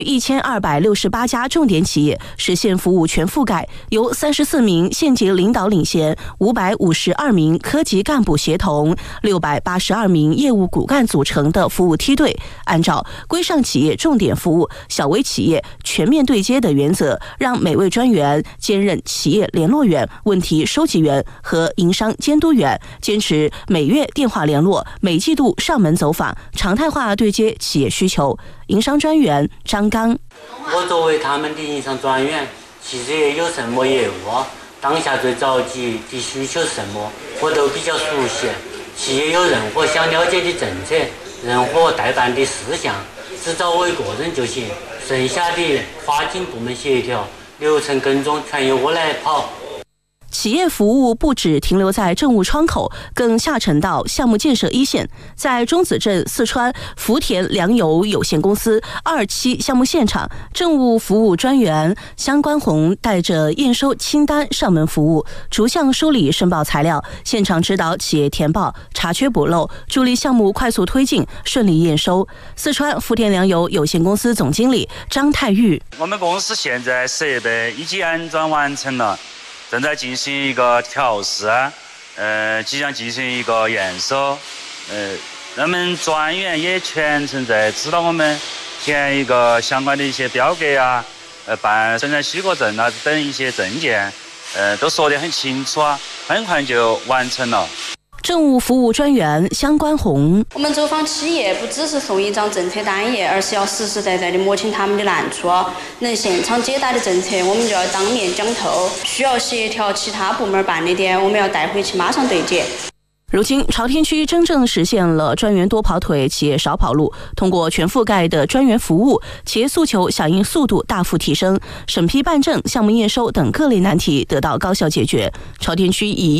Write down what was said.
1268家重点企业实现服务全覆盖，由34名县级领导领衔、552名科级干部协同、682名业务骨干组成的服务梯队，按照规上企业重点服务、小微企业全面对接的原则，让每位专员兼任企业联络员、问题收集员和营商监督员，坚持每月电话联络、每季度上门走访，常态化对接企业需求。营商专员张刚： 我作为他们的营商专员，其实也有什么业务当下最着急的需求是什么，我都比较熟悉。企业有任何想了解的政策、任何代办的事项，只找我一个人就行，剩下的跨境部门协调、流程跟踪全由我来跑。 企业服务不只停留在政务窗口，更下沉到项目建设一线。在中子镇四川福田粮油有限公司2期项目现场，政务服务专员香关红带着验收清单上门服务，逐项梳理申报材料，现场指导企业填报、查缺补漏，助力项目快速推进、顺利验收。四川福田粮油有限公司总经理张泰玉： 我们公司现在设备已经安装完成了，正在进行一个调试，即将进行一个验收，我们专员也全程在指导我们填一个相关的一些表格办生产许可证等一些证件，都说得很清楚很快就完成了。 政务服务专员香关红： 我们走访企业不只是送一张政策单页，而是要实实在在的摸清他们的难处，能现场解答的政策我们就要当面讲透，需要协调其他部门办的点我们要带回去马上对接。 如今朝天区真正实现了专员多跑腿，企业少跑路。通过全覆盖的专员服务，企业诉求响应速度大幅提升，审批办证、项目验收等各类难题得到高效解决。朝天区以